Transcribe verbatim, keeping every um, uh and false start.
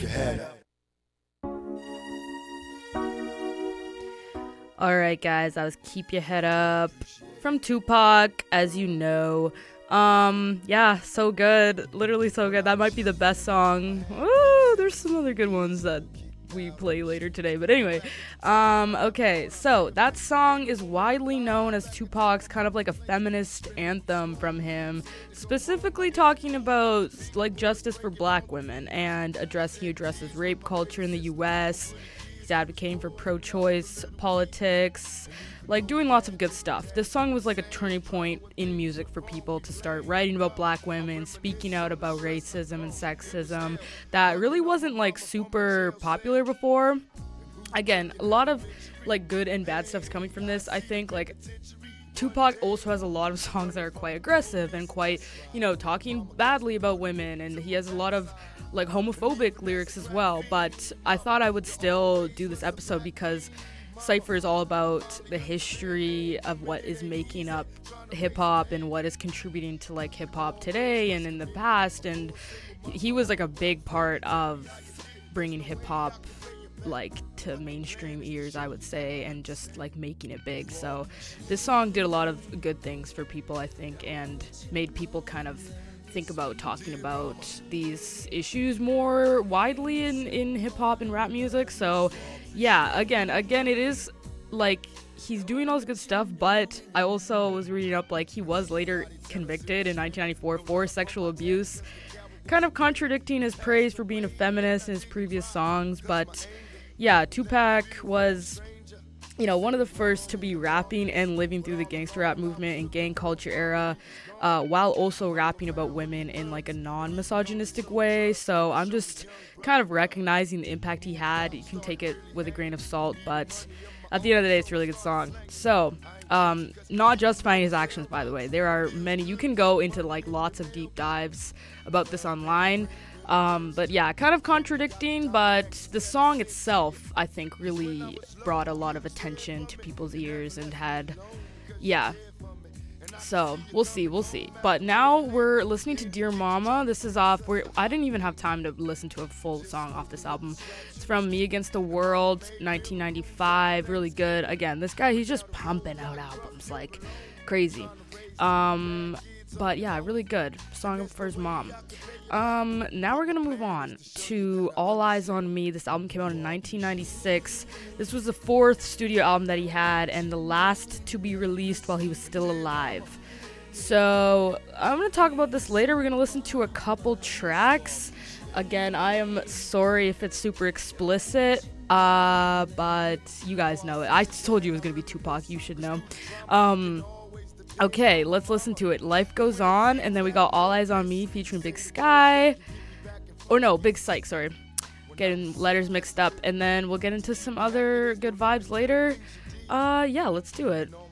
your head up. Alright guys, that was Keep Your Head Up from Tupac, as you know. Um, yeah, so good. Literally so good. That might be the best song. Oh, there's some other good ones that we play later today. But anyway, um, okay, so that song is widely known as Tupac's kind of like a feminist anthem from him, specifically talking about like justice for black women and address he addresses rape culture in the U S. He's advocating for pro-choice politics, like doing lots of good stuff. This song was like a turning point in music for people to start writing about black women, speaking out about racism and sexism that really wasn't like super popular before. Again, a lot of like good and bad stuff's coming from this. I think like Tupac also has a lot of songs that are quite aggressive and quite, you know, talking badly about women, and he has a lot of like homophobic lyrics as well. But I thought I would still do this episode because Cypher is all about the history of what is making up hip-hop and what is contributing to like hip-hop today and in the past, and he was like a big part of bringing hip-hop like to mainstream ears, I would say, and just like making it big. So this song did a lot of good things for people, I think, and made people kind of think about talking about these issues more widely in, in hip-hop and rap music. So yeah, again, again, it is like he's doing all this good stuff, but I also was reading up like he was later convicted in nineteen ninety-four for sexual abuse, kind of contradicting his praise for being a feminist in his previous songs. But yeah, Tupac was, you know, one of the first to be rapping and living through the gangster rap movement and gang culture era, uh, while also rapping about women in like a non-misogynistic way. So I'm just kind of recognizing the impact he had. You can take it with a grain of salt, but at the end of the day, it's a really good song. So, um, not justifying his actions, by the way. There are many. You can go into like lots of deep dives about this online. Um, but yeah, kind of contradicting, but the song itself, I think, really brought a lot of attention to people's ears and had, yeah. So we'll see, we'll see. But now we're listening to Dear Mama. This is off. We're, I didn't even have time to listen to a full song off this album. It's from Me Against the World, nineteen ninety-five. Really good. Again, this guy, he's just pumping out albums like crazy. Um, but yeah, really good. Song for his mom. Um, now we're gonna move on to All Eyes on Me. This album came out in nineteen ninety-six. This was the fourth studio album that he had and the last to be released while he was still alive. So I'm gonna talk about this later. We're gonna listen to a couple tracks. Again, I am sorry if it's super explicit, uh, but you guys know it. I told you it was gonna be Tupac. You should know. Um, Okay, let's listen to it. Life Goes On, and then we got All Eyes on Me featuring Big Sky. Or no, Big Psych, sorry. Getting letters mixed up. And then we'll get into some other good vibes later. Uh, yeah, let's do it.